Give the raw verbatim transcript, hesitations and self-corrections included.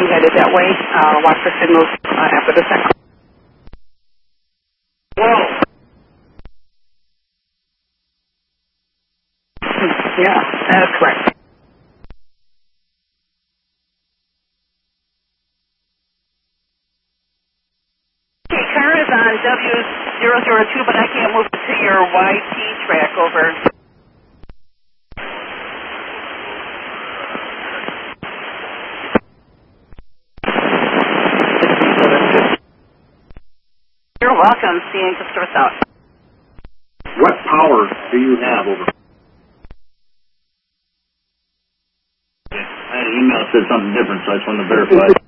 be headed that way. Uh, watch for signals uh, after the second. Whoa. Yeah, that's correct. Okay, car is on W zero zero two, but I can't move to your Y T track over. You're welcome. Seeing customer south. What power do you have over? I had an email that said something different, so I just wanted to verify.